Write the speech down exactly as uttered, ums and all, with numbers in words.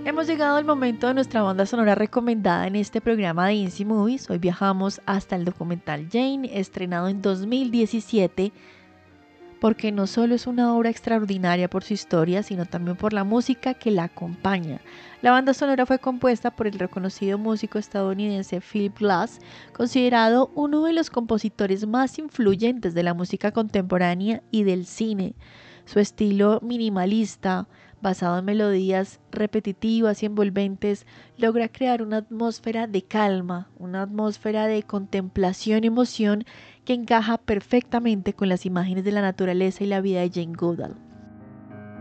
Hemos llegado al momento de nuestra banda sonora recomendada en este programa de Inci Movies. Hoy viajamos hasta el documental Jane, estrenado en dos mil diecisiete, porque no solo es una obra extraordinaria por su historia, sino también por la música que la acompaña. La banda sonora fue compuesta por el reconocido músico estadounidense Philip Glass, considerado uno de los compositores más influyentes de la música contemporánea y del cine. Su estilo minimalista, basado en melodías repetitivas y envolventes, logra crear una atmósfera de calma, una atmósfera de contemplación y emoción que encaja perfectamente con las imágenes de la naturaleza y la vida de Jane Goodall.